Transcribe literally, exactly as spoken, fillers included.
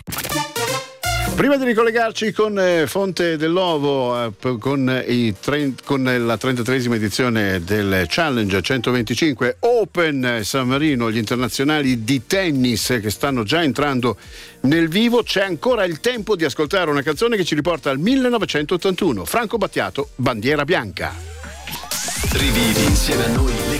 Prima di ricollegarci con eh, Fonte dell'Ovo, eh, con, i tre, con la trentatreesima edizione del Challenge centoventicinque Open San Marino, gli internazionali di tennis che stanno già entrando nel vivo, c'è ancora il tempo di ascoltare una canzone che ci riporta al millenovecentottantuno. Franco Battiato, Bandiera Bianca. Rivivi insieme a noi le